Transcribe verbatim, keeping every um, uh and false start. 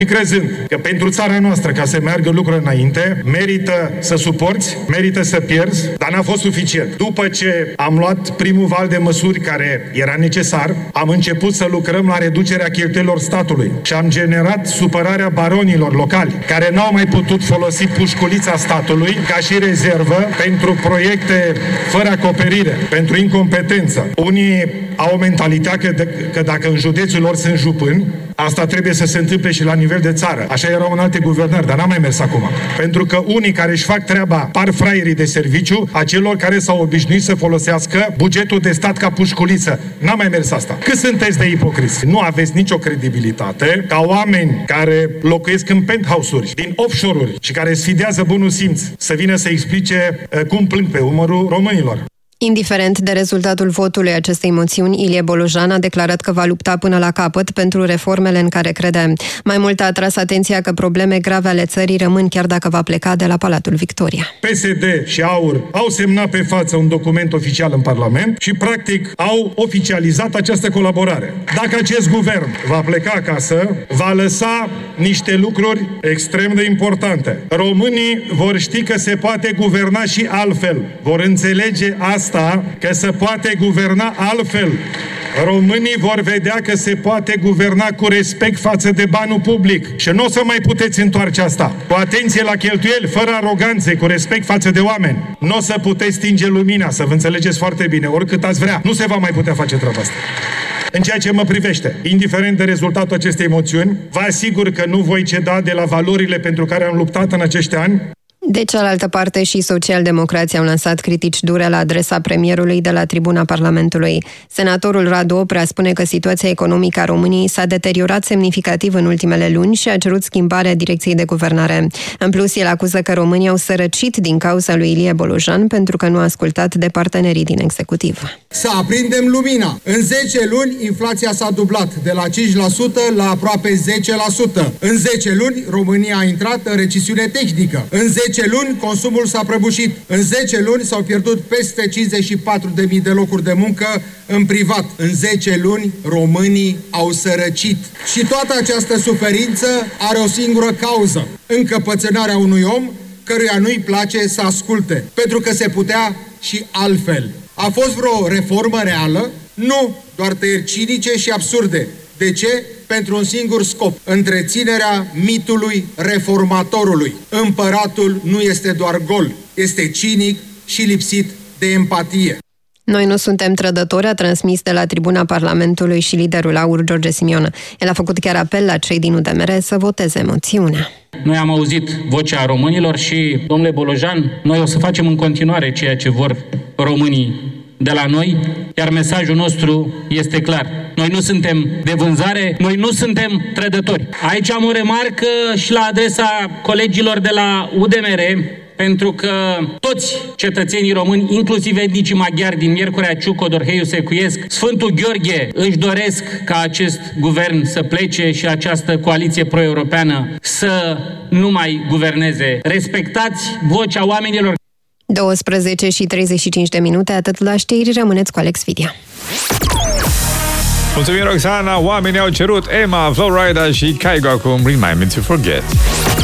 Crezând că pentru țara noastră, ca să meargă lucrurile înainte, merită să suporți, merită să pierzi, dar n-a fost suficient. După ce am luat primul val de măsuri care era necesar, am început să lucrăm la reducerea cheltuielor statului și am generat supărarea baronilor locali, care n-au mai putut folosi pușculița statului ca și rezervă pentru proiecte fără acoperire, pentru incompetență. Unii au o mentalitate că, de, că dacă în județul lor sunt jupâni, asta trebuie să se întâmple și la nivel de țară. Așa erau în alte guvernări, dar n-a mai mers acum. Pentru că unii care își fac treaba par fraierii de serviciu, a celor care s-au obișnuit să folosească bugetul de stat ca pușculiță. N-a mai mers asta. Cât sunteți de ipocriți? Nu aveți nicio credibilitate ca oameni care locuiesc în penthouse-uri, din offshore-uri și care sfidează bunul simț să vină să explice uh, cum plâng pe umărul românilor. Indiferent de rezultatul votului acestei moțiuni, Ilie Bolojan a declarat că va lupta până la capăt pentru reformele în care crede. Mai mult a atras atenția că probleme grave ale țării rămân chiar dacă va pleca de la Palatul Victoria. P S D și AUR au semnat pe față un document oficial în Parlament și practic au oficializat această colaborare. Dacă acest guvern va pleca acasă, va lăsa niște lucruri extrem de importante. Românii vor ști că se poate guverna și altfel. Vor înțelege asta, că se poate guverna altfel. Românii vor vedea că se poate guverna cu respect față de banul public și nu o să mai puteți întoarce asta. Cu atenție la cheltuieli, fără aroganțe, cu respect față de oameni. Nu o să puteți stinge lumina, să vă înțelegeți foarte bine, oricât ați vrea. Nu se va mai putea face treaba asta. În ceea ce mă privește, indiferent de rezultatul acestei moțiuni, vă asigur că nu voi ceda de la valorile pentru care am luptat în acești ani. De cealaltă parte, și socialdemocrații au lansat critici dure la adresa premierului de la tribuna Parlamentului. Senatorul Radu Oprea spune că situația economică a României s-a deteriorat semnificativ în ultimele luni și a cerut schimbarea direcției de guvernare. În plus, el acuză că românii au sărăcit din cauza lui Ilie Bolojan pentru că nu a ascultat de partenerii din executiv. Să aprindem lumina. În zece luni, inflația s-a dublat de la cinci la sută la aproape zece la sută. În zece luni, România a intrat în recesiune tehnică. În zece luni, consumul s-a prăbușit. În zece luni s-au pierdut peste cincizeci și patru de mii de locuri de muncă în privat. În zece luni, românii au sărăcit. Și toată această suferință are o singură cauză: încăpățânarea unui om căruia nu-i place să asculte, pentru că se putea și altfel. A fost vreo reformă reală? Nu, doar tăieri cinice și absurde. De ce? Pentru un singur scop: întreținerea mitului reformatorului. Împăratul nu este doar gol, este cinic și lipsit de empatie. Noi nu suntem trădători, a transmis de la tribuna Parlamentului și liderul AUR, George Simion. El a făcut chiar apel la cei din U D M R să voteze moțiunea. Noi am auzit vocea românilor și, domnule Bolojan, noi o să facem în continuare ceea ce vor românii de la noi, iar mesajul nostru este clar. Noi nu suntem de vânzare, noi nu suntem trădători. Aici am o remarcă și la adresa colegilor de la U D M R, pentru că toți cetățenii români, inclusiv etnicii maghiari din Miercurea Ciuc, Odorheiu, Secuiesc, Sfântul Gheorghe, își doresc ca acest guvern să plece și această coaliție pro-europeană să nu mai guverneze. Respectați vocea oamenilor. douăsprezece și treizeci și cinci de minute, atât la știri, rămâneți cu Alex Vidia. Mulțumim, Roxana! Oamenii au cerut Emma, Flowrider și Kygo cu Remind Me to Forget.